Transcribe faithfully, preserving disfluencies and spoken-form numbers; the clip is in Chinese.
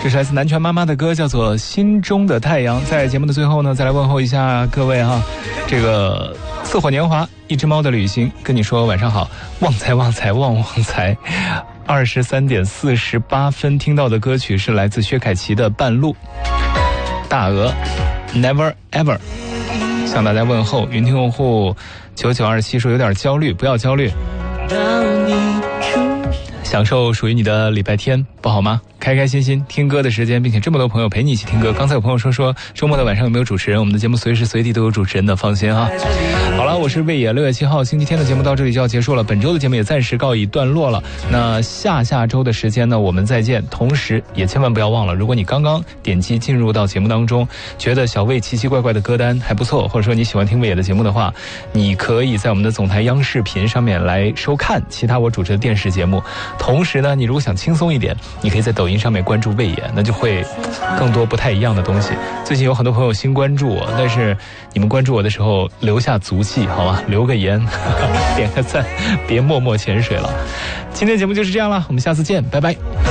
这是来自南拳妈妈的歌，叫做《心中的太阳》。在节目的最后呢，再来问候一下各位哈，这个似火年华，一只猫的旅行，跟你说晚上好，旺财旺财旺旺财。二十三点四十八分听到的歌曲是来自薛凯琪的《半路》，大鹅 Never Ever 向大家问候。云听用户九九二七说有点焦虑，不要焦虑，享受属于你的礼拜天，不好吗？开开心心听歌的时间，并且这么多朋友陪你一起听歌。刚才有朋友说说周末的晚上有没有主持人，我们的节目随时随地都有主持人的，放心啊。好了，我是魏野，六月七号星期天的节目到这里就要结束了，本周的节目也暂时告一段落了。那下下周的时间呢，我们再见。同时也千万不要忘了，如果你刚刚点击进入到节目当中，觉得小魏奇奇怪怪的歌单还不错，或者说你喜欢听魏野的节目的话，你可以在我们的总台央视频上面来收看其他我主持的电视节目。同时呢，你如果想轻松一点，你可以在抖音上面关注魏野，那就会更多不太一样的东西。最近有很多朋友新关注我，但是你们关注我的时候留下足迹好吗？留个言点个赞，别默默潜水了。今天节目就是这样了，我们下次见，拜拜。